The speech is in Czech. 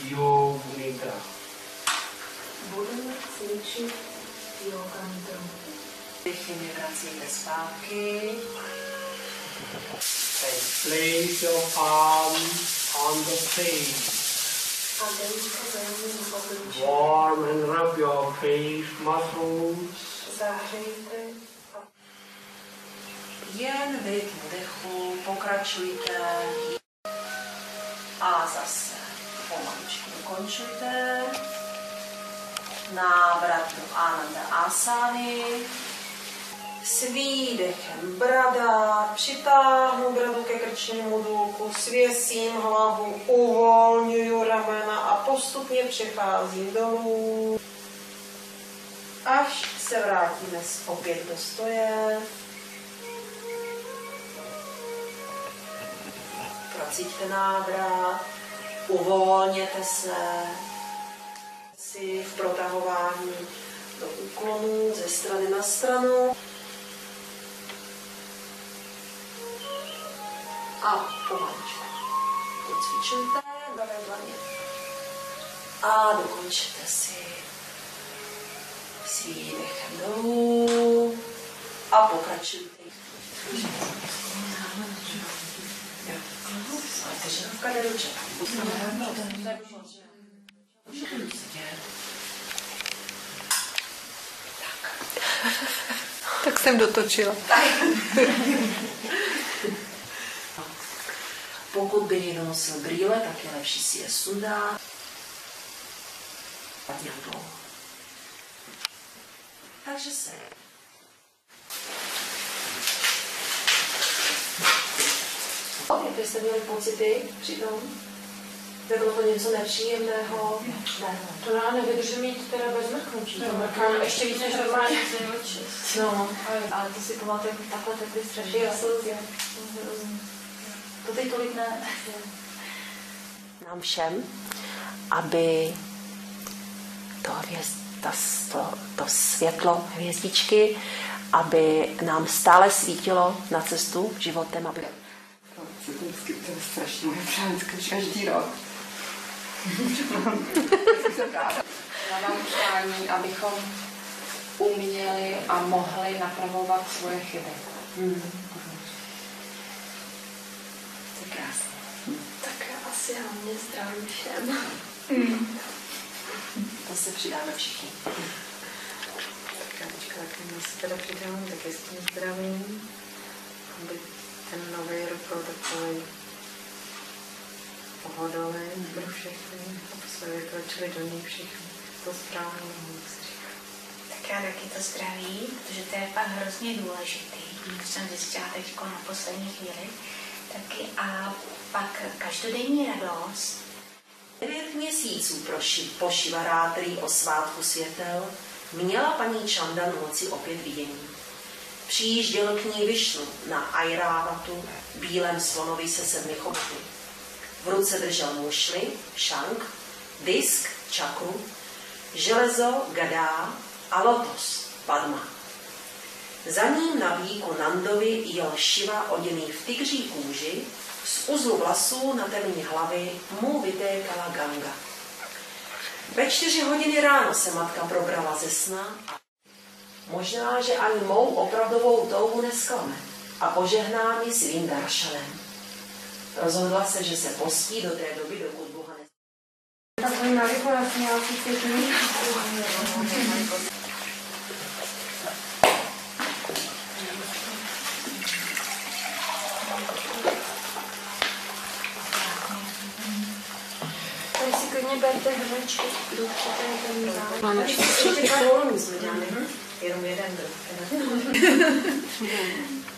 Yoga Nidra. Budeme cvičit yoga nidru. Dechně vracíte zpátky. And place your palms on the face. A dejte zemi na obličej. Warm and rub your face muscles. Zahřejte. Jen vydech dechu, pokračujte. A zase pomaličku ukončujte. Návrat do Ananda Asány. S výdechem brada, přitáhnu bradu ke krčnímu důku, svěsím hlavu, uvolňuju ramena a postupně přecházím dolů. Až se vrátíme opět do stoje. Procíťte návrat, uvolněte se v protahování do úklonu ze strany na stranu. A pomaličku pocvičujte pravé dlaně a dokončete si s výdechem dolů a pokračujte. Državka jde ruče. Tak jsem dotočila. Pokud by někdo nosil brýle, tak je lepší si je sundat. Takže se. Jaké jste měli pocity při tom? Bylo to něco nepříjemného? Ne. To já nevydržím jít teda bez mrknutí. To mrkám ještě víc než normálně. No. Ale to si pamatuju, jako takhle tekly strašně slzy. To teď tolik ne. Nám všem, aby to světlo hvězdičky, aby nám stále svítilo na cestu životem, aby... To je strašně vždycky každý rok. Já mám přání, abychom uměli a mohli napravovat svoje chyby. To je krásné. Tak asi hlavně zdravím všem. To se přidáme všichni. Tak já teďka taky se teda přidám, taky s tím zdravím, aby ten nový rok byl takový pohodový pro všechny, aby jsme vykročili do něj všichni. To správně se říká. Tak já taky to zdraví, protože to je pak hrozně důležitý. To jsem zjistila teď na poslední chvíli. Taky a pak každodenní radost. 9 měsíců po Šivarátri o svátku světel měla paní Chandan moci opět vidění. Přijížděl k ní Višnu na Airavatu, bílém slonovi se 7 chobty. V ruce držel mušli, šank, disk, čakru, železo, gadá a lotos, padma. Za ním na víku Nandovi jel Šiva oděný v tygří kůži, z uzlu vlasů na temní hlavy mu vytékala Ganga. Ve 4 hodiny ráno se matka probrala ze sna a možná, že ani mou opravdovou touhu nesklame a požehná mi svým daršanem. Rozhodla se, že se postí do té doby, dokud Boha ne... Tak oni navyku, já jsem měla cítit. Tady si klidně berte hrnečky, dubky, to je ten zále. Máme 4 koloní jsme dělali, jenom jeden druh.